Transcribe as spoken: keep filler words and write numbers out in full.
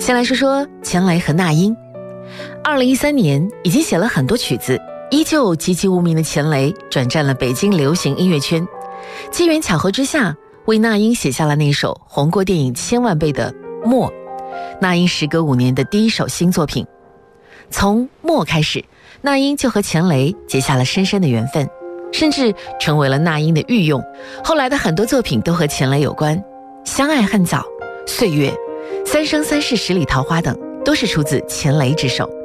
先来说说钱雷和那英。二零一三年已经写了很多曲子，依旧籍籍无名的钱雷转战了北京流行音乐圈，机缘巧合之下，为那英写下了那首红过电影千万倍的《默》，那英时隔五年的第一首新作品。从《默》开始，那英就和钱雷结下了深深的缘分，甚至成为了那英的御用。后来的很多作品都和钱雷有关，《相爱恨早》、《岁月》、《三生三世十里桃花》等都是出自钱雷之手。